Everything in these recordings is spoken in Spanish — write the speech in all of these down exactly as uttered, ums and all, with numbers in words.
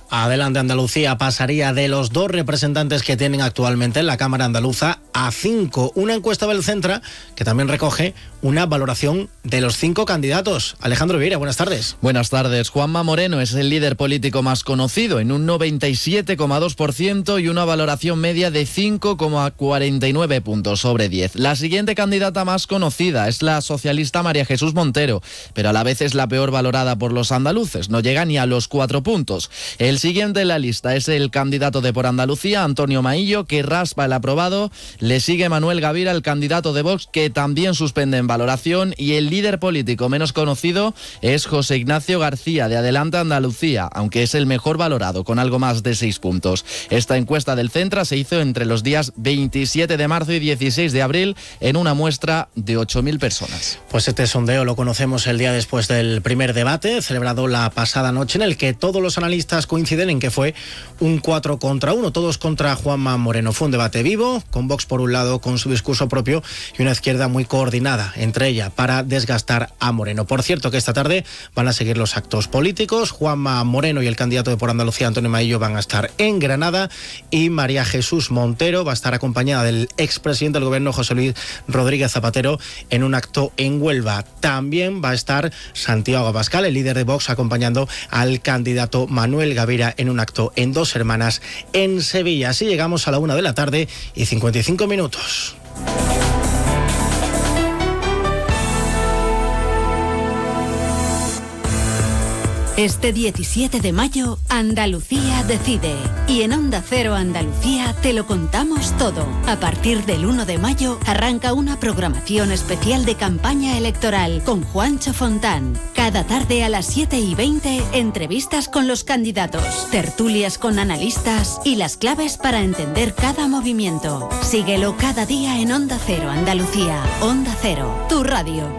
Adelante Andalucía pasaría de los dos representantes que tienen actualmente en la Cámara Andaluza a cinco. Una encuesta del Centra que también recoge una valoración de los cinco candidatos. Alejandro Vieira, buenas tardes. Buenas tardes. Juanma Moreno es el líder político más conocido en un noventa y siete coma dos por ciento y una valoración media de cinco coma cuarenta y nueve puntos sobre diez. La siguiente candidata más conocida es la socialista María Jesús Montero, pero a la vez es la peor valorada por los andaluces. No llega ni a los cuatro puntos. El siguiente en la lista es el candidato de Por Andalucía, Antonio Maillo, que raspa el aprobado. Le sigue Manuel Gavira, el candidato de Vox, que también suspende en valoración. Y el líder político menos conocido es José Ignacio García, de Adelante Andalucía, aunque es el mejor valorado, con algo más de seis puntos. Esta encuesta del Centra se hizo entre los días veintisiete de marzo y dieciséis de abril en una muestra de ocho mil personas. Pues este sondeo lo conocemos el día después del primer debate, celebrado la pasada noche, en el que todos los analistas coinciden en que fue un cuatro contra uno, todos contra Juanma Moreno. Fue un debate vivo, con Vox por un lado con su discurso propio y una izquierda muy coordinada entre ella para desgastar a Moreno. Por cierto que esta tarde van a seguir los actos políticos. Juanma Moreno y el candidato de Por Andalucía, Antonio Maillo, van a estar en Granada y María Jesús Montero va a estar acompañada del expresidente del gobierno, José Luis Rodríguez Zapatero, en un acto en Huelva. También va a estar Santiago Abascal, el líder de Vox, acompañando al candidato Manuel Gavira en un acto en Dos Hermanas en Sevilla. Así llegamos a la una de la tarde y cincuenta y cinco minutos. Este diecisiete de mayo, Andalucía decide. Y en Onda Cero Andalucía te lo contamos todo. A partir del uno de mayo arranca una programación especial de campaña electoral con Juancho Fontán. Cada tarde a las siete y veinte, entrevistas con los candidatos, tertulias con analistas y las claves para entender cada movimiento. Síguelo cada día en Onda Cero Andalucía. Onda Cero, tu radio.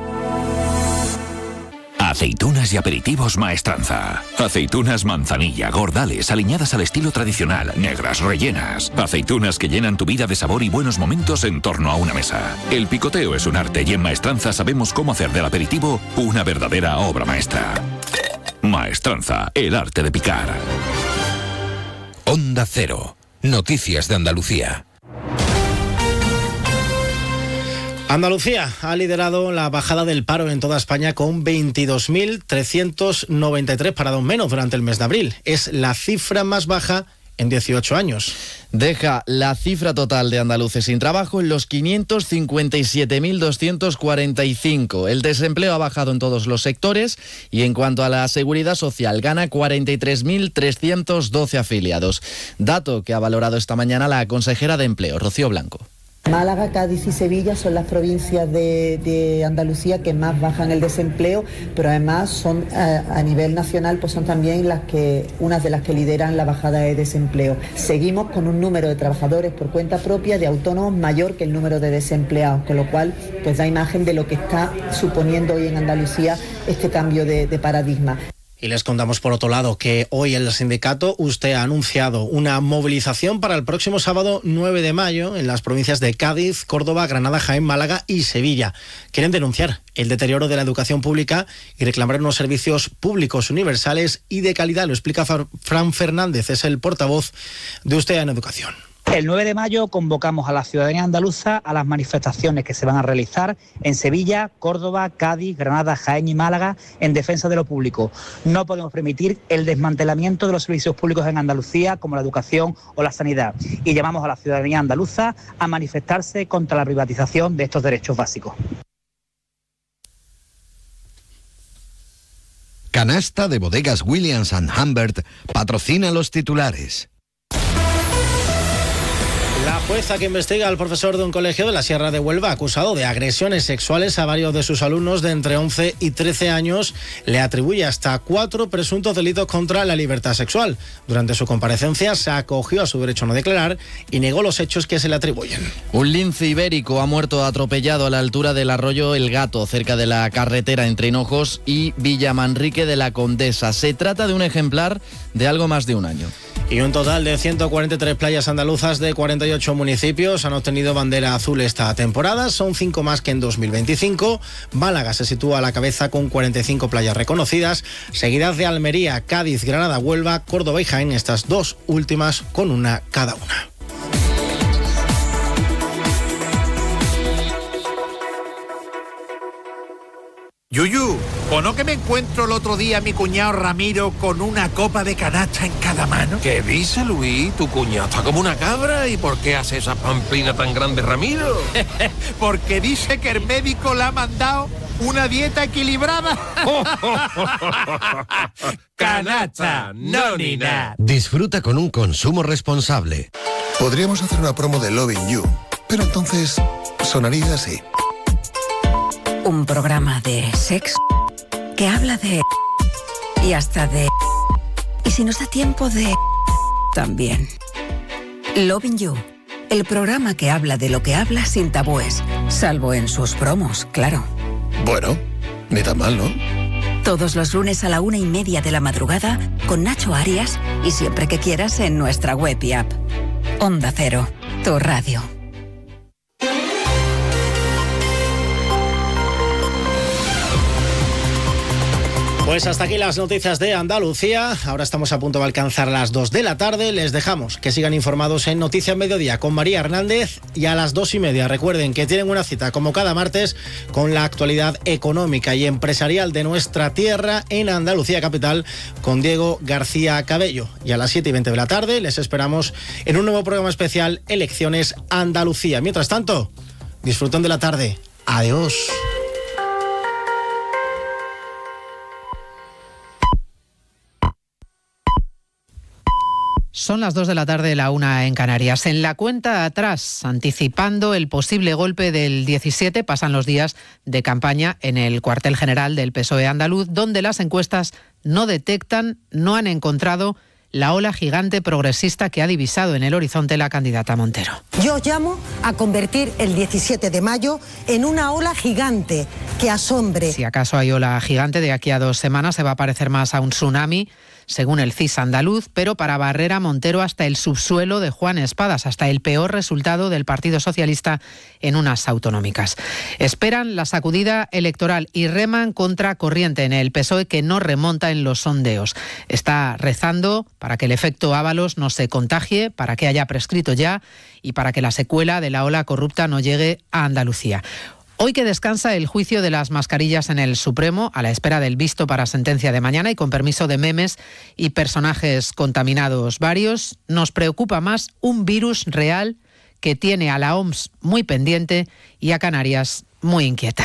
Aceitunas y aperitivos Maestranza. Aceitunas manzanilla, gordales, aliñadas al estilo tradicional, negras, rellenas. Aceitunas que llenan tu vida de sabor y buenos momentos en torno a una mesa. El picoteo es un arte y en Maestranza sabemos cómo hacer del aperitivo una verdadera obra maestra. Maestranza, el arte de picar. Onda Cero. Noticias de Andalucía. Andalucía ha liderado la bajada del paro en toda España con veintidós mil trescientos noventa y tres parados menos durante el mes de abril. Es la cifra más baja en dieciocho años. Deja la cifra total de andaluces sin trabajo en los quinientos cincuenta y siete mil doscientos cuarenta y cinco. El desempleo ha bajado en todos los sectores y en cuanto a la seguridad social gana cuarenta y tres mil trescientos doce afiliados. Dato que ha valorado esta mañana la consejera de Empleo, Rocío Blanco. Málaga, Cádiz y Sevilla son las provincias de, de Andalucía que más bajan el desempleo, pero además son a, a nivel nacional pues son también las que unas de las que lideran la bajada de desempleo. Seguimos con un número de trabajadores por cuenta propia de autónomos mayor que el número de desempleados, con lo cual pues da imagen de lo que está suponiendo hoy en Andalucía este cambio de, de paradigma. Y les contamos por otro lado que hoy el sindicato Usted ha anunciado una movilización para el próximo sábado nueve de mayo en las provincias de Cádiz, Córdoba, Granada, Jaén, Málaga y Sevilla. Quieren denunciar el deterioro de la educación pública y reclamar unos servicios públicos universales y de calidad. Lo explica Fran Fernández, es el portavoz de Usted en Educación. El nueve de mayo convocamos a la ciudadanía andaluza a las manifestaciones que se van a realizar en Sevilla, Córdoba, Cádiz, Granada, Jaén y Málaga en defensa de lo público. No podemos permitir el desmantelamiento de los servicios públicos en Andalucía como la educación o la sanidad y llamamos a la ciudadanía andaluza a manifestarse contra la privatización de estos derechos básicos. Canasta de bodegas Williams and Humbert patrocina los titulares. La jueza que investiga al profesor de un colegio de la Sierra de Huelva, acusado de agresiones sexuales a varios de sus alumnos de entre once y trece años, le atribuye hasta cuatro presuntos delitos contra la libertad sexual. Durante su comparecencia se acogió a su derecho a no declarar y negó los hechos que se le atribuyen. Un lince ibérico ha muerto atropellado a la altura del arroyo El Gato, cerca de la carretera entre Hinojos y Villamanrique de la Condesa. Se trata de un ejemplar de algo más de un año. Y un total de ciento cuarenta y tres playas andaluzas de cuarenta y ocho municipios han obtenido bandera azul esta temporada. Son cinco más que en dos mil veinticinco. Málaga se sitúa a la cabeza con cuarenta y cinco playas reconocidas, seguidas de Almería, Cádiz, Granada, Huelva, Córdoba y Jaén, estas dos últimas con una cada una. Yuyu, ¿o no que me encuentro el otro día a mi cuñado Ramiro con una copa de canasta en cada mano? ¿Qué dice, Luis? Tu cuñado está como una cabra. ¿Y por qué hace esa pamplina tan grande, Ramiro? Porque dice que el médico le ha mandado una dieta equilibrada. Canasta, no ni nada. Disfruta con un consumo responsable. Podríamos hacer una promo de Loving You, pero entonces sonaría así. Un programa de sexo que habla de... y hasta de... y si nos da tiempo de... también. Loving You, el programa que habla de lo que habla sin tabúes, salvo en sus promos, claro. Bueno, ni tan mal, ¿no? Todos los lunes a la una y media de la madrugada con Nacho Arias y siempre que quieras en nuestra web y app. Onda Cero, tu radio. Pues hasta aquí las noticias de Andalucía. Ahora estamos a punto de alcanzar las dos de la tarde. Les dejamos que sigan informados en Noticias Mediodía con María Hernández, y a las dos y media recuerden que tienen una cita como cada martes con la actualidad económica y empresarial de nuestra tierra en Andalucía Capital con Diego García Cabello. Y a las siete y veinte de la tarde les esperamos en un nuevo programa especial Elecciones Andalucía. Mientras tanto, disfruten de la tarde. Adiós. Son las dos de la tarde, la una en Canarias. En la cuenta atrás, anticipando el posible golpe del diecisiete, pasan los días de campaña en el cuartel general del P S O E andaluz, donde las encuestas no detectan, no han encontrado la ola gigante progresista que ha divisado en el horizonte la candidata Montero. Yo os llamo a convertir el diecisiete de mayo en una ola gigante que asombre. Si acaso hay ola gigante, de aquí a dos semanas se va a parecer más a un tsunami, según el C I S andaluz, pero para barrer a Montero hasta el subsuelo de Juan Espadas, hasta el peor resultado del Partido Socialista en unas autonómicas. Esperan la sacudida electoral y reman contra corriente en el P S O E, que no remonta en los sondeos. Está rezando para que el efecto Ábalos no se contagie, para que haya prescrito ya y para que la secuela de la ola corrupta no llegue a Andalucía. Hoy que descansa el juicio de las mascarillas en el Supremo, a la espera del visto para sentencia de mañana y con permiso de memes y personajes contaminados varios, nos preocupa más un virus real que tiene a la O M S muy pendiente y a Canarias muy inquieta.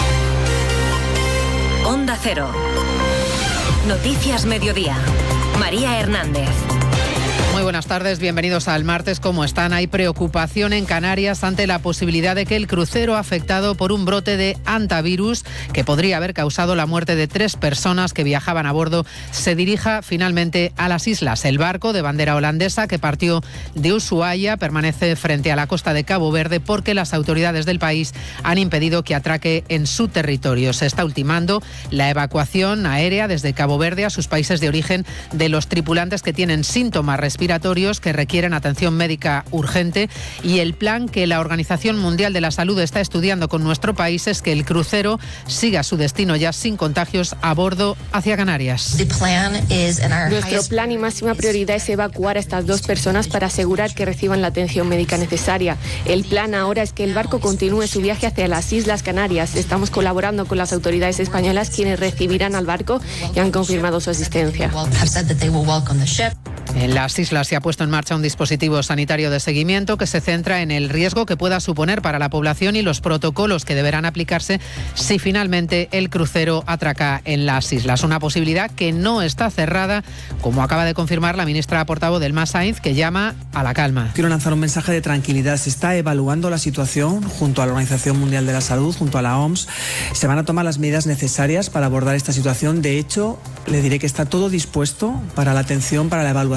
Onda Cero. Noticias Mediodía. María Hernández. Muy buenas tardes, bienvenidos al martes. ¿Cómo están? Hay preocupación en Canarias ante la posibilidad de que el crucero afectado por un brote de hantavirus que podría haber causado la muerte de tres personas que viajaban a bordo se dirija finalmente a las islas. El barco de bandera holandesa que partió de Ushuaia permanece frente a la costa de Cabo Verde porque las autoridades del país han impedido que atraque en su territorio. Se está ultimando la evacuación aérea desde Cabo Verde a sus países de origen de los tripulantes que tienen síntomas respiratorios que requieren atención médica urgente, y el plan que la Organización Mundial de la Salud está estudiando con nuestro país es que el crucero siga su destino ya sin contagios a bordo hacia Canarias. Nuestro plan y máxima prioridad es evacuar a estas dos personas para asegurar que reciban la atención médica necesaria. El plan ahora es que el barco continúe su viaje hacia las Islas Canarias. Estamos colaborando con las autoridades españolas, quienes recibirán al barco y han confirmado su asistencia. En las islas se ha puesto en marcha un dispositivo sanitario de seguimiento que se centra en el riesgo que pueda suponer para la población y los protocolos que deberán aplicarse si finalmente el crucero atraca en las islas. Una posibilidad que no está cerrada, como acaba de confirmar la ministra portavoz del M A S, Sainz, que llama a la calma. Quiero lanzar un mensaje de tranquilidad. Se está evaluando la situación junto a la Organización Mundial de la Salud, junto a la O M S. Se van a tomar las medidas necesarias para abordar esta situación. De hecho, le diré que está todo dispuesto para la atención, para la evaluación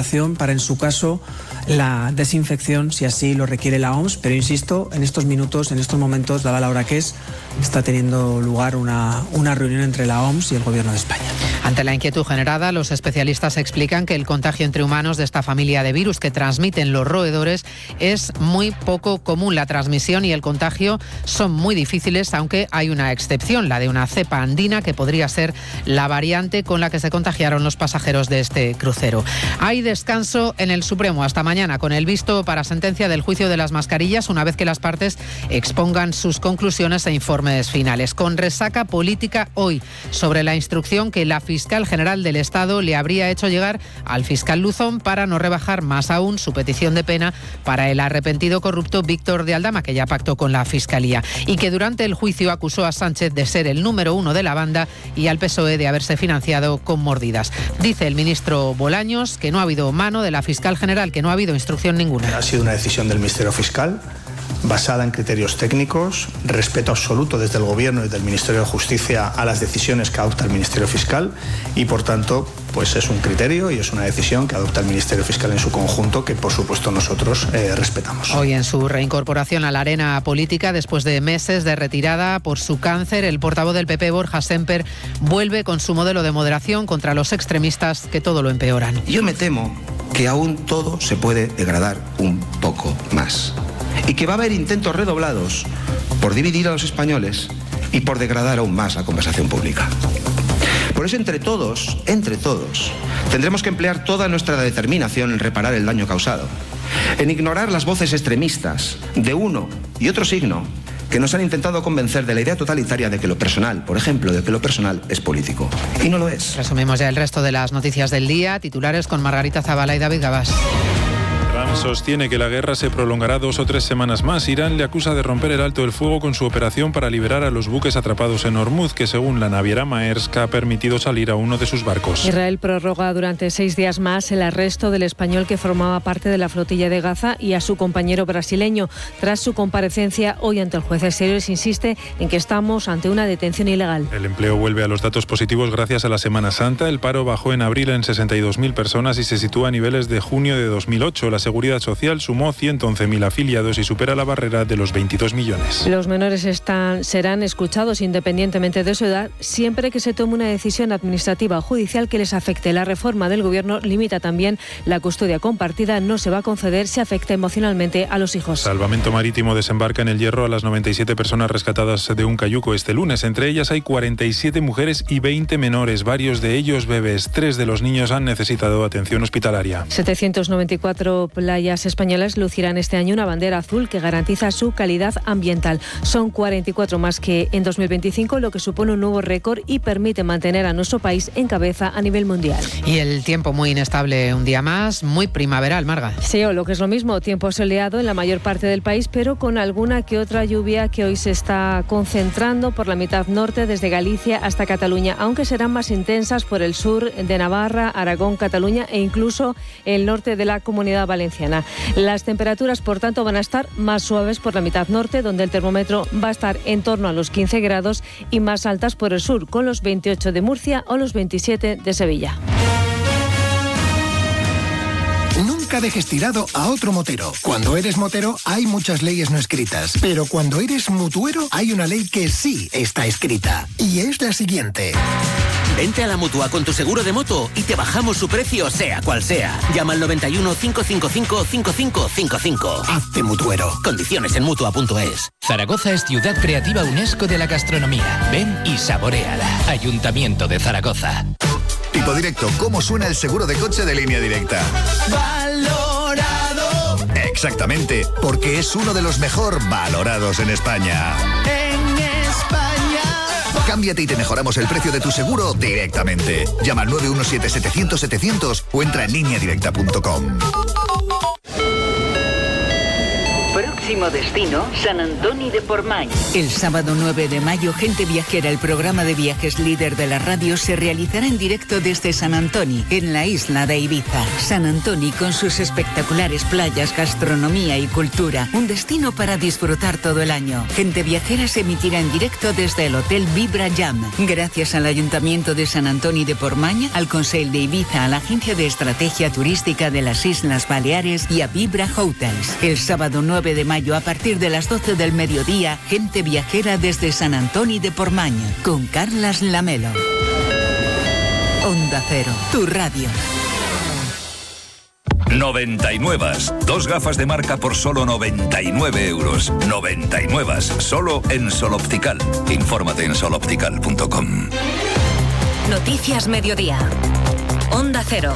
evacuación para, en su caso, la desinfección, si así lo requiere la O M S. Pero insisto, en estos minutos, en estos momentos, dada la hora que es, está teniendo lugar una, una reunión entre la O M S y el Gobierno de España. Ante la inquietud generada, los especialistas explican que el contagio entre humanos de esta familia de virus que transmiten los roedores es muy poco común. La transmisión y el contagio son muy difíciles, aunque hay una excepción, la de una cepa andina que podría ser la variante con la que se contagiaron los pasajeros de este crucero. Hay descanso en el Supremo hasta mañana, con el visto para sentencia del juicio de las mascarillas, una vez que las partes expongan sus conclusiones e informes finales. Con resaca política hoy sobre la instrucción que la fiscal general del Estado le habría hecho llegar al fiscal Luzón para no rebajar más aún su petición de pena para el arrepentido corrupto Víctor de Aldama, que ya pactó con la Fiscalía, y que durante el juicio acusó a Sánchez de ser el número uno de la banda y al P S O E de haberse financiado con mordidas. Dice el ministro Bolaños que no ha habido mano de la fiscal general, que no ha habido instrucción ninguna. Ha sido una decisión del Ministerio Fiscal, basada en criterios técnicos, respeto absoluto desde el Gobierno y desde el Ministerio de Justicia a las decisiones que adopta el Ministerio Fiscal, y por tanto pues es un criterio y es una decisión que adopta el Ministerio Fiscal en su conjunto, que por supuesto nosotros eh, respetamos. Hoy, en su reincorporación a la arena política después de meses de retirada por su cáncer, el portavoz del P P, Borja Sémper, vuelve con su modelo de moderación contra los extremistas que todo lo empeoran. Yo me temo que aún todo se puede degradar un poco más, y que va a haber intentos redoblados por dividir a los españoles y por degradar aún más la conversación pública. Por eso, entre todos, entre todos, tendremos que emplear toda nuestra determinación en reparar el daño causado, en ignorar las voces extremistas de uno y otro signo que nos han intentado convencer de la idea totalitaria de que lo personal, por ejemplo, de que lo personal es político. Y no lo es. Resumimos ya el resto de las noticias del día. Titulares con Margarita Zavala y David Gabás. Trump sostiene que la guerra se prolongará dos o tres semanas más. Irán le acusa de romper el alto el fuego con su operación para liberar a los buques atrapados en Hormuz, que según la naviera Maersk ha permitido salir a uno de sus barcos. Israel prorroga durante seis días más el arresto del español que formaba parte de la flotilla de Gaza y a su compañero brasileño. Tras su comparecencia hoy ante el juez, Exteriores insiste en que estamos ante una detención ilegal. El empleo vuelve a los datos positivos gracias a la Semana Santa. El paro bajó en abril en sesenta y dos mil personas y se sitúa a niveles de junio de dos mil ocho. La Seguridad Social sumó ciento once mil afiliados y supera la barrera de los veintidós millones. Los menores están, serán escuchados independientemente de su edad, siempre que se tome una decisión administrativa o judicial que les afecte. La reforma del Gobierno limita también la custodia compartida. No se va a conceder si afecta emocionalmente a los hijos. Salvamento Marítimo desembarca en el Hierro a las noventa y siete personas rescatadas de un cayuco este lunes. Entre ellas hay cuarenta y siete mujeres y veinte menores, varios de ellos bebés. Tres de los niños han necesitado atención hospitalaria. setecientas noventa y cuatro playas españolas lucirán este año una bandera azul que garantiza su calidad ambiental. Son cuarenta y cuatro más que en dos mil veinticinco, lo que supone un nuevo récord y permite mantener a nuestro país en cabeza a nivel mundial. Y el tiempo muy inestable un día más, muy primaveral, Marga. Sí, o lo que es lo mismo, tiempo soleado en la mayor parte del país, pero con alguna que otra lluvia que hoy se está concentrando por la mitad norte, desde Galicia hasta Cataluña, aunque serán más intensas por el sur de Navarra, Aragón, Cataluña e incluso el norte de la Comunidad Valenciana. Las temperaturas, por tanto, van a estar más suaves por la mitad norte, donde el termómetro va a estar en torno a los quince grados, y más altas por el sur, con los veintiocho de Murcia o los veintisiete de Sevilla. Nunca dejes tirado a otro motero. Cuando eres motero hay muchas leyes no escritas, pero cuando eres mutuero hay una ley que sí está escrita, y es la siguiente. Vente a la Mutua con tu seguro de moto y te bajamos su precio, sea cual sea. Llama al noventa y uno, cinco cinco cinco, cinco cinco cinco cinco. Hazte mutuero. Condiciones en mutua punto es. Zaragoza es Ciudad Creativa UNESCO de la Gastronomía. Ven y saboréala. Ayuntamiento de Zaragoza. Tipo directo, ¿cómo suena el seguro de coche de Línea Directa? Valorado. Exactamente, porque es uno de los mejor valorados en España. En España. Cámbiate y te mejoramos el precio de tu seguro directamente. Llama al nueve uno siete, setecientos, setecientos o entra en línea directa punto com. Próximo destino, San Antoni de Portmany. El sábado nueve de mayo, Gente Viajera, el programa de viajes líder de la radio, se realizará en directo desde San Antoni, en la isla de Ibiza. San Antoni, con sus espectaculares playas, gastronomía y cultura, un destino para disfrutar todo el año. Gente Viajera se emitirá en directo desde el Hotel Vibra Jam. Gracias al Ayuntamiento de San Antoni de Portmany, al Consell de Ibiza, a la Agencia de Estrategia Turística de las Islas Baleares y a Vibra Hotels. El sábado nueve de mayo, a partir de las doce del mediodía, Gente Viajera desde San Antoni de Portmany, con Carlas Lamelo. Onda Cero, tu radio. noventa y nueve. Dos gafas de marca por solo noventa y nueve euros. noventa y nueve. Solo en Sol Optical. Infórmate en sol optical punto com. Noticias Mediodía. Onda Cero.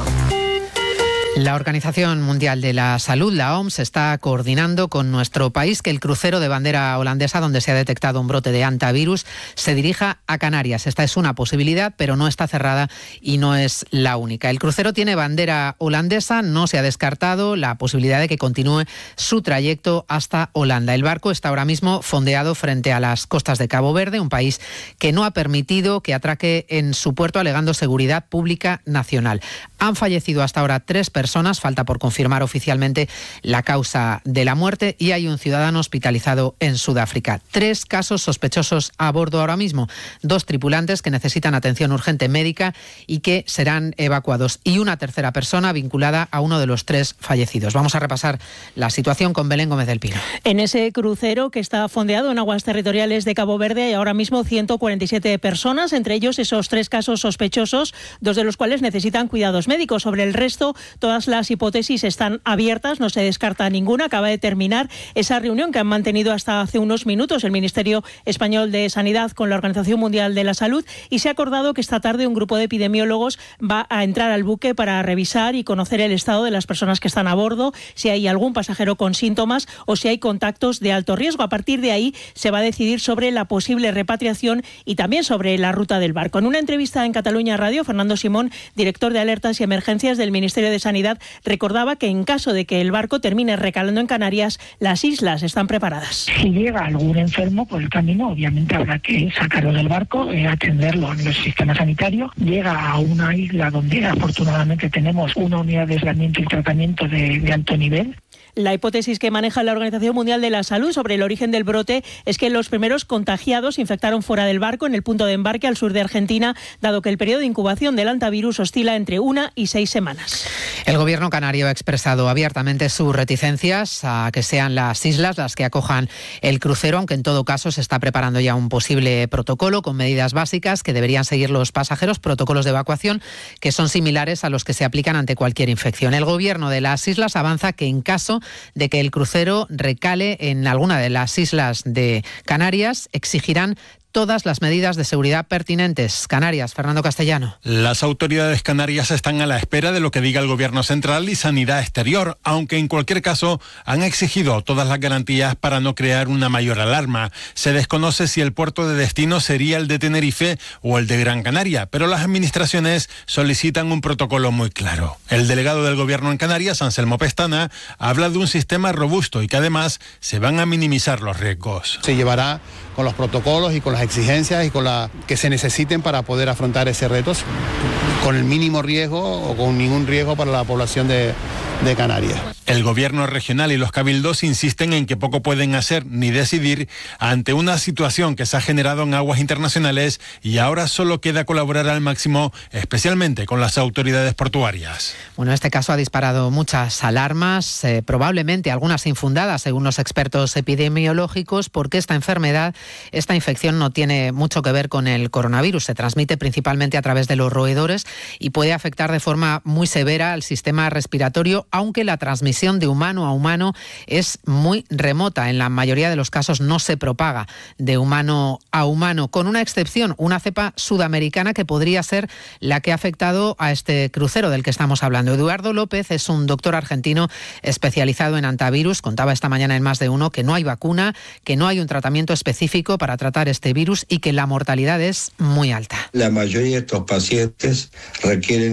La Organización Mundial de la Salud, la O M S, está coordinando con nuestro país que el crucero de bandera holandesa, donde se ha detectado un brote de hantavirus, se dirija a Canarias. Esta es una posibilidad, pero no está cerrada y no es la única. El crucero tiene bandera holandesa, no se ha descartado la posibilidad de que continúe su trayecto hasta Holanda. El barco está ahora mismo fondeado frente a las costas de Cabo Verde, un país que no ha permitido que atraque en su puerto alegando seguridad pública nacional. Han fallecido hasta ahora tres personas. Personas, falta por confirmar oficialmente la causa de la muerte, y hay un ciudadano hospitalizado en Sudáfrica. Tres casos sospechosos a bordo ahora mismo, dos tripulantes que necesitan atención urgente médica y que serán evacuados, y una tercera persona vinculada a uno de los tres fallecidos. Vamos a repasar la situación con Belén Gómez del Pino. En ese crucero que está fondeado en aguas territoriales de Cabo Verde hay ahora mismo ciento cuarenta y siete personas, entre ellos esos tres casos sospechosos, dos de los cuales necesitan cuidados médicos. Sobre el resto, todas las hipótesis están abiertas, no se descarta ninguna. Acaba de terminar esa reunión que han mantenido hasta hace unos minutos el Ministerio Español de Sanidad con la Organización Mundial de la Salud, y se ha acordado que esta tarde un grupo de epidemiólogos va a entrar al buque para revisar y conocer el estado de las personas que están a bordo, si hay algún pasajero con síntomas o si hay contactos de alto riesgo. A partir de ahí se va a decidir sobre la posible repatriación y también sobre la ruta del barco. En una entrevista en Cataluña Radio, Fernando Simón, director de Alertas y Emergencias del Ministerio de Sanidad, recordaba que en caso de que el barco termine recalando en Canarias, las islas están preparadas. Si llega algún enfermo por el camino, obviamente habrá que sacarlo del barco, eh, atenderlo en el sistema sanitario. Llega a una isla donde afortunadamente tenemos una unidad de aislamiento y tratamiento de, de alto nivel. La hipótesis que maneja la Organización Mundial de la Salud sobre el origen del brote es que los primeros contagiados se infectaron fuera del barco, en el punto de embarque al sur de Argentina, dado que el periodo de incubación del hantavirus oscila entre una y seis semanas. El gobierno canario ha expresado abiertamente sus reticencias a que sean las islas las que acojan el crucero, aunque en todo caso se está preparando ya un posible protocolo con medidas básicas que deberían seguir los pasajeros, protocolos de evacuación que son similares a los que se aplican ante cualquier infección. El gobierno de las islas avanza que en caso de que el crucero recale en alguna de las islas de Canarias, exigirán todas las medidas de seguridad pertinentes. Canarias, Fernando Castellano. Las autoridades canarias están a la espera de lo que diga el Gobierno central y Sanidad Exterior, aunque en cualquier caso han exigido todas las garantías para no crear una mayor alarma. Se desconoce si el puerto de destino sería el de Tenerife o el de Gran Canaria, pero las administraciones solicitan un protocolo muy claro. El delegado del Gobierno en Canarias, Anselmo Pestana, habla de un sistema robusto y que además se van a minimizar los riesgos. Se llevará con los protocolos y con las exigencias y con la que se necesiten para poder afrontar ese reto con el mínimo riesgo o con ningún riesgo para la población de, de Canarias. El gobierno regional y los cabildos insisten en que poco pueden hacer ni decidir ante una situación que se ha generado en aguas internacionales y ahora solo queda colaborar al máximo, especialmente con las autoridades portuarias. Bueno, este caso ha disparado muchas alarmas, eh, probablemente algunas infundadas según los expertos epidemiológicos, porque esta enfermedad, esta infección no tiene mucho que ver con el coronavirus. Se transmite principalmente a través de los roedores y puede afectar de forma muy severa al sistema respiratorio, aunque la transmisión de humano a humano es muy remota. En la mayoría de los casos no se propaga de humano a humano, con una excepción, una cepa sudamericana que podría ser la que ha afectado a este crucero del que estamos hablando. Eduardo López es un doctor argentino especializado en hantavirus. Contaba esta mañana en Más de Uno que no hay vacuna, que no hay un tratamiento específico para tratar este virus y que la mortalidad es muy alta. La mayoría de estos pacientes requieren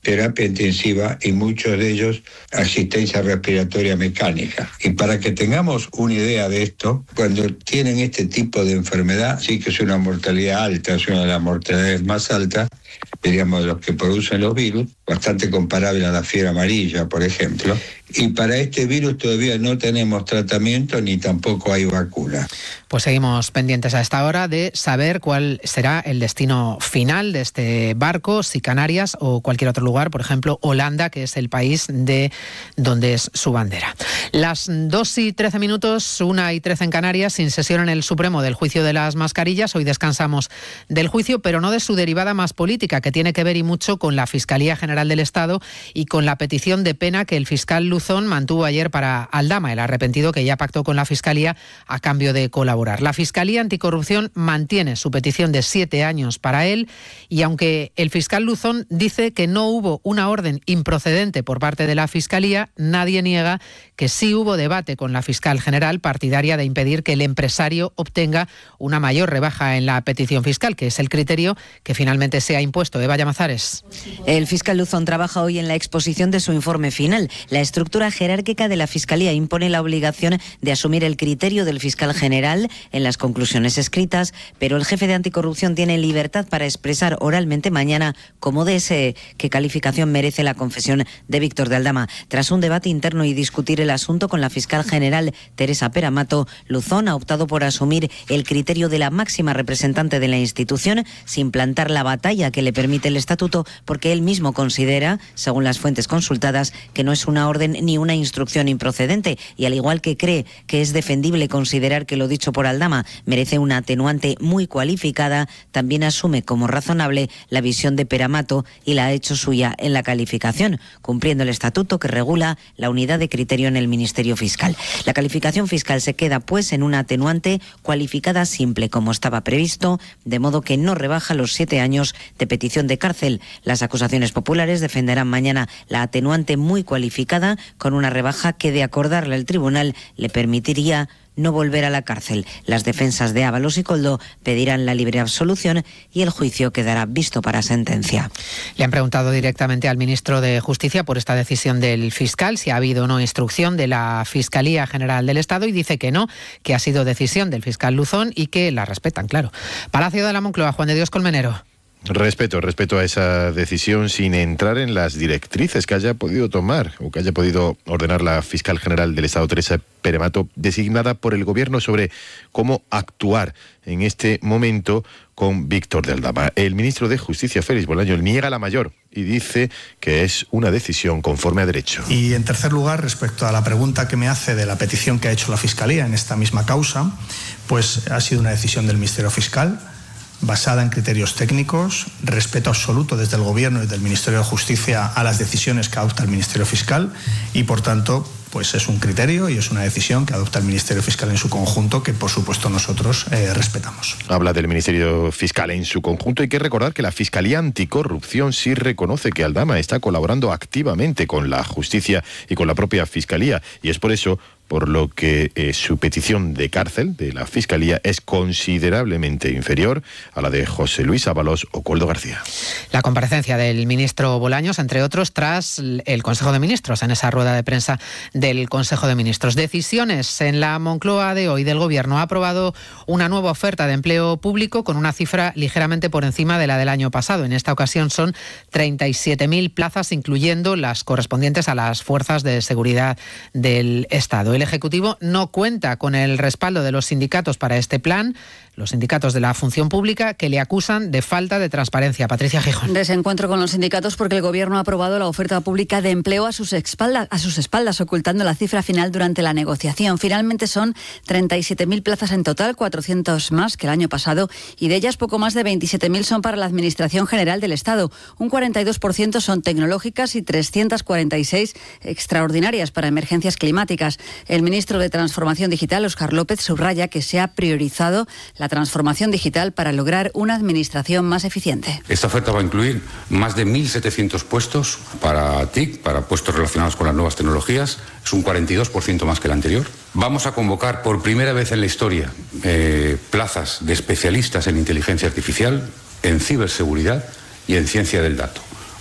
terapia intensiva y muchos de ellos asistencia respiratoria mecánica. Y para que tengamos una idea de esto, cuando tienen este tipo de enfermedad, sí que es una mortalidad alta, es una de las mortalidades más altas, diríamos, de los que producen los virus, bastante comparable a la fiebre amarilla, por ejemplo. Y para este virus todavía no tenemos tratamiento ni tampoco hay vacuna. Pues seguimos pendientes a esta hora de saber cuál será el destino final de este barco, si Canarias o cualquier otro lugar, por ejemplo Holanda, que es el país de donde es su bandera. Las dos y trece minutos, una y trece en Canarias, sin sesión en el Supremo del juicio de las mascarillas. Hoy descansamos del juicio, pero no de su derivada más política, que tiene que ver y mucho con la Fiscalía General del Estado y con la petición de pena que el fiscal Luzón mantuvo ayer para Aldama, el arrepentido que ya pactó con la Fiscalía a cambio de colaborar. La Fiscalía Anticorrupción mantiene su petición de siete años para él y aunque el fiscal Luzón dice que no hubo una orden improcedente por parte de la Fiscalía, nadie niega que sí hubo debate con la fiscal general partidaria de impedir que el empresario obtenga una mayor rebaja en la petición fiscal, que es el criterio que finalmente se ha impuesto. Eva Llamazares. El fiscal Luzón trabaja hoy en la exposición de su informe final. La estructura jerárquica de la Fiscalía impone la obligación de asumir el criterio del fiscal general en las conclusiones escritas, pero el jefe de Anticorrupción tiene libertad para expresar oralmente mañana cómo desee qué calificación merece la confesión de Víctor de Aldama. Tras un debate interno y discutir el asunto con la fiscal general Teresa Peramato, Luzón ha optado por asumir el criterio de la máxima representante de la institución sin plantar la batalla que le permite el estatuto, porque él mismo considera, según las fuentes consultadas, que no es una orden ni una instrucción improcedente y al igual que cree que es defendible considerar que lo dicho por Aldama merece una atenuante muy cualificada, también asume como razonable la visión de Peramato y la ha hecho suya en la calificación, cumpliendo el estatuto que regula la unidad de criterio en el Ministerio Fiscal. La calificación fiscal se queda pues en una atenuante cualificada simple como estaba previsto, de modo que no rebaja los siete años de petición de cárcel. Las acusaciones populares defenderán mañana la atenuante muy cualificada con una rebaja que, de acordarla el tribunal, le permitiría no volver a la cárcel. Las defensas de Ábalos y Koldo pedirán la libre absolución y el juicio quedará visto para sentencia. Le han preguntado directamente al ministro de Justicia por esta decisión del fiscal, si ha habido o no instrucción de la Fiscalía General del Estado, y dice que no, que ha sido decisión del fiscal Luzón y que la respetan, claro. Palacio de la Moncloa, Juan de Dios Colmenero. Respeto, respeto a esa decisión sin entrar en las directrices que haya podido tomar o que haya podido ordenar la fiscal general del Estado, Teresa Peramato, designada por el Gobierno sobre cómo actuar en este momento con Víctor de Aldama. El ministro de Justicia, Félix Bolaño, niega la mayor y dice que es una decisión conforme a derecho. Y en tercer lugar, respecto a la pregunta que me hace de la petición que ha hecho la Fiscalía en esta misma causa, pues ha sido una decisión del Ministerio Fiscal, basada en criterios técnicos, respeto absoluto desde el Gobierno y del Ministerio de Justicia a las decisiones que adopta el Ministerio Fiscal y, por tanto, pues es un criterio y es una decisión que adopta el Ministerio Fiscal en su conjunto que, por supuesto, nosotros eh, respetamos. Habla del Ministerio Fiscal en su conjunto. Hay que recordar que la Fiscalía Anticorrupción sí reconoce que Aldama está colaborando activamente con la justicia y con la propia Fiscalía, y es por eso por lo que eh, su petición de cárcel de la Fiscalía es considerablemente inferior a la de José Luis Ábalos o Koldo García. La comparecencia del ministro Bolaños, entre otros, tras el Consejo de Ministros, en esa rueda de prensa del Consejo de Ministros. Decisiones en la Moncloa de hoy del Gobierno. Ha aprobado una nueva oferta de empleo público con una cifra ligeramente por encima de la del año pasado. En esta ocasión son treinta y siete mil plazas, incluyendo las correspondientes a las fuerzas de seguridad del Estado. El Ejecutivo no cuenta con el respaldo de los sindicatos para este plan, los sindicatos de la función pública, que le acusan de falta de transparencia. Patricia Gijón. Desencuentro con los sindicatos porque el Gobierno ha aprobado la oferta pública de empleo a sus espaldas, a sus espaldas, ocultando la cifra final durante la negociación. Finalmente son treinta y siete mil plazas en total, cuatrocientas más que el año pasado, y de ellas poco más de veintisiete mil son para la Administración General del Estado. Un cuarenta y dos por ciento son tecnológicas y trescientas cuarenta y seis extraordinarias para emergencias climáticas. El ministro de Transformación Digital, Óscar López, subraya que se ha priorizado la transformación digital para lograr una administración más eficiente. Esta oferta va a incluir más de mil setecientos puestos para T I C, para puestos relacionados con las nuevas tecnologías. Es un cuarenta y dos por ciento más que el anterior. Vamos a convocar por primera vez en la historia eh, plazas de especialistas en inteligencia artificial, en ciberseguridad y en ciencia del dato.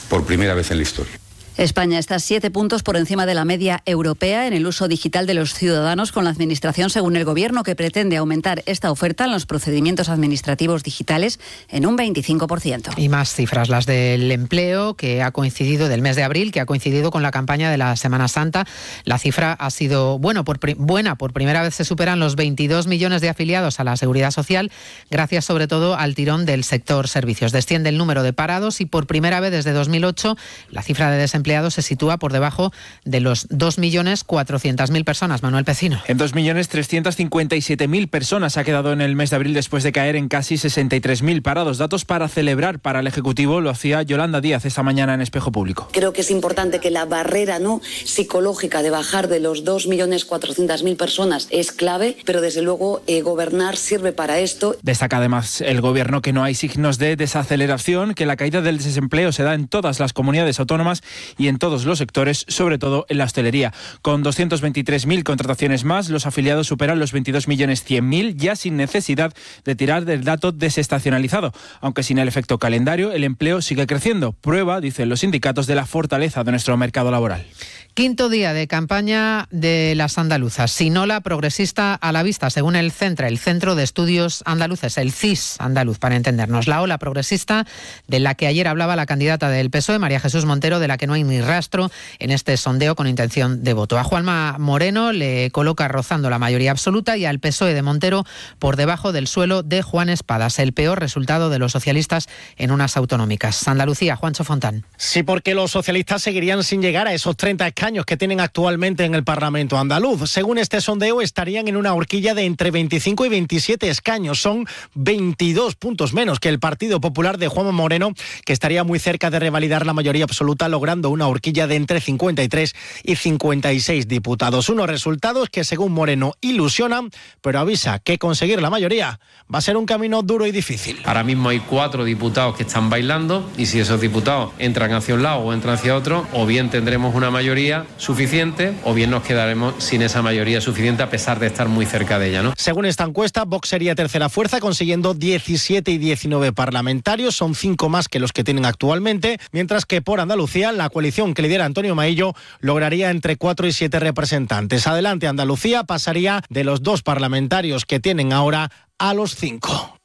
por primera vez en la historia. España está siete puntos por encima de la media europea en el uso digital de los ciudadanos con la Administración, según el Gobierno, que pretende aumentar esta oferta en los procedimientos administrativos digitales en un veinticinco por ciento. Y más cifras, las del empleo, que ha coincidido, del mes de abril, que ha coincidido con la campaña de la Semana Santa. La cifra ha sido bueno, por, buena. Por primera vez se superan los veintidós millones de afiliados a la Seguridad Social, gracias sobre todo al tirón del sector servicios. Desciende el número de parados y por primera vez desde dos mil ocho la cifra de desempleo se sitúa por debajo de los dos millones cuatrocientas mil personas. Manuel Pecino. En dos millones trescientas cincuenta y siete mil personas ha quedado en el mes de abril después de caer en casi sesenta y tres mil parados. Datos para celebrar para el Ejecutivo, lo hacía Yolanda Díaz esta mañana en Espejo Público. Creo que es importante que la barrera no psicológica de bajar de los dos millones cuatrocientas mil personas es clave, pero desde luego eh, gobernar sirve para esto. Destaca además el Gobierno que no hay signos de desaceleración, que la caída del desempleo se da en todas las comunidades autónomas y en todos los sectores, sobre todo en la hostelería. Con doscientas veintitrés mil contrataciones más, los afiliados superan los veintidós millones cien mil, ya sin necesidad de tirar del dato desestacionalizado. Aunque sin el efecto calendario, el empleo sigue creciendo. Prueba, dicen los sindicatos, de la fortaleza de nuestro mercado laboral. Quinto día de campaña de las andaluzas. Sinola progresista a la vista, según el CENTRA, el Centro de Estudios Andaluces, el C I S andaluz, para entendernos. La ola progresista de la que ayer hablaba la candidata del P S O E, María Jesús Montero, de la que no hay ni rastro en este sondeo con intención de voto. A Juanma Moreno le coloca rozando la mayoría absoluta y al P S O E de Montero por debajo del suelo de Juan Espadas, el peor resultado de los socialistas en unas autonómicas. Andalucía, Juancho Fontán. Sí, porque los socialistas seguirían sin llegar a esos treinta escaños que tienen actualmente en el Parlamento andaluz. Según este sondeo, estarían en una horquilla de entre veinticinco y veintisiete escaños. Son veintidós puntos menos que el Partido Popular de Juanma Moreno, que estaría muy cerca de revalidar la mayoría absoluta, logrando una horquilla de entre cincuenta y tres y cincuenta y seis diputados. Unos resultados que, según Moreno, ilusionan, pero avisa que conseguir la mayoría va a ser un camino duro y difícil. Ahora mismo hay cuatro diputados que están bailando y si esos diputados entran hacia un lado o entran hacia otro, o bien tendremos una mayoría suficiente o bien nos quedaremos sin esa mayoría suficiente a pesar de estar muy cerca de ella, ¿no? Según esta encuesta, Vox sería tercera fuerza consiguiendo diecisiete y diecinueve parlamentarios, son cinco más que los que tienen actualmente, mientras que por Andalucía la coalición que lidera Antonio Maillo lograría entre cuatro y siete representantes. Adelante Andalucía pasaría de los dos parlamentarios que tienen ahora a los cinco.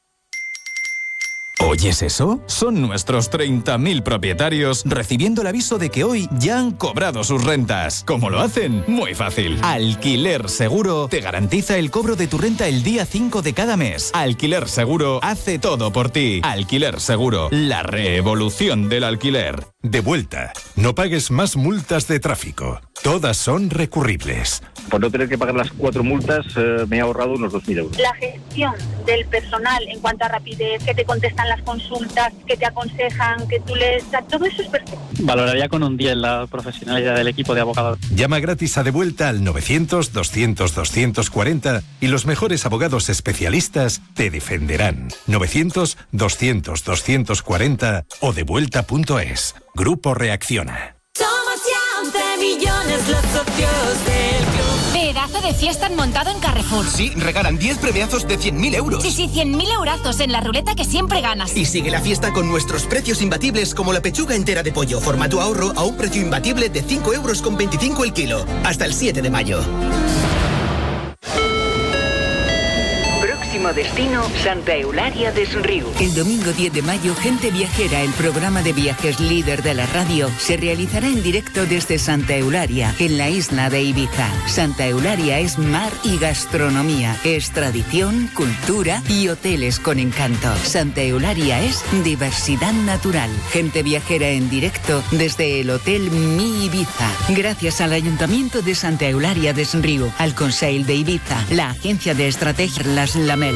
¿Oyes eso? Son nuestros treinta mil propietarios recibiendo el aviso de que hoy ya han cobrado sus rentas. ¿Cómo lo hacen? Muy fácil. Alquiler Seguro te garantiza el cobro de tu renta el día cinco de cada mes. Alquiler Seguro hace todo por ti. Alquiler Seguro, la revolución del alquiler. De vuelta. No pagues más multas de tráfico. Todas son recurribles. Por no tener que pagar las cuatro multas, eh, me he ahorrado unos dos mil euros. La gestión del personal en cuanto a rapidez, que te contestan las consultas, que te aconsejan, que tú les... Todo eso es perfecto. Valoraría con un diez la profesionalidad del equipo de abogados. Llama gratis a De Vuelta al novecientos, doscientos, doscientos cuarenta y los mejores abogados especialistas te defenderán. novecientos, doscientos, doscientos cuarenta o devuelta punto es. Grupo Reacciona. Somos ya once millones los socios del club. Pedazo de fiesta han montado en Carrefour. Sí, regalan diez premiazos de cien mil euros. Sí, sí, cien mil eurazos en la ruleta que siempre ganas. Y sigue la fiesta con nuestros precios imbatibles como la pechuga entera de pollo, formato ahorro, a un precio imbatible de cinco euros con veinticinco el kilo. Hasta el siete de mayo. Próximo destino, Santa Eulalia des Riu. El domingo diez de mayo, Gente Viajera, el programa de viajes líder de la radio, se realizará en directo desde Santa Eulalia, en la isla de Ibiza. Santa Eulalia es mar y gastronomía, es tradición, cultura y hoteles con encanto. Santa Eulalia es diversidad natural. Gente Viajera en directo desde el Hotel Mi Ibiza. Gracias al Ayuntamiento de Santa Eulalia des Riu, al Consell de Ibiza, la Agencia de Estrategia Las Lamelo.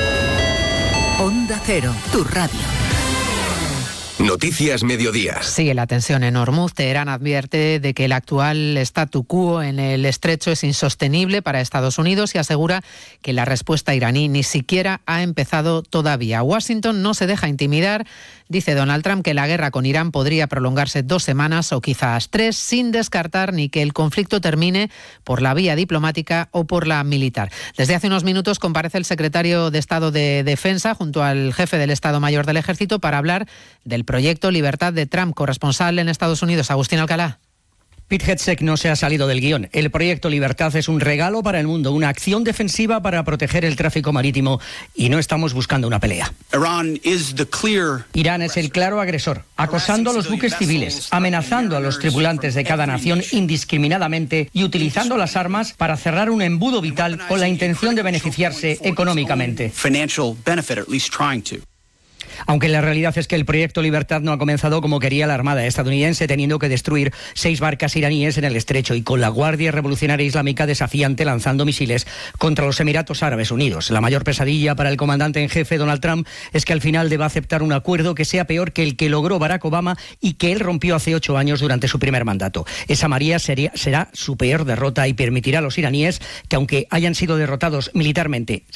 Onda Cero, tu radio. Noticias Mediodía. Sigue la tensión en Hormuz. Teherán advierte de que el actual statu quo en el estrecho es insostenible para Estados Unidos y asegura que la respuesta iraní ni siquiera ha empezado todavía. Washington no se deja intimidar Dice Donald Trump que la guerra con Irán podría prolongarse dos semanas o quizás tres, sin descartar ni que el conflicto termine por la vía diplomática o por la militar. Desde hace unos minutos comparece el secretario de Estado de Defensa junto al jefe del Estado Mayor del Ejército para hablar del proyecto Libertad de Trump. Corresponsal en Estados Unidos, Agustín Alcalá. Pete Hegseth no se ha salido del guión. El proyecto Libertad es un regalo para el mundo, una acción defensiva para proteger el tráfico marítimo y no estamos buscando una pelea. Irán es el claro agresor, acosando a los buques civiles, amenazando a los tripulantes de cada nación indiscriminadamente y utilizando las armas para cerrar un embudo vital con la intención de beneficiarse económicamente. Aunque la realidad es que el proyecto Libertad no ha comenzado como quería la Armada estadounidense, teniendo que destruir seis barcas iraníes en el estrecho y con la Guardia Revolucionaria Islámica desafiante lanzando misiles contra los Emiratos Árabes Unidos. La mayor pesadilla para el comandante en jefe Donald Trump es que al final deba aceptar un acuerdo que sea peor que el que logró Barack Obama y que él rompió hace ocho años durante su primer mandato. Esa María sería, será su peor derrota y permitirá a los iraníes que, aunque hayan sido derrotados militarmente,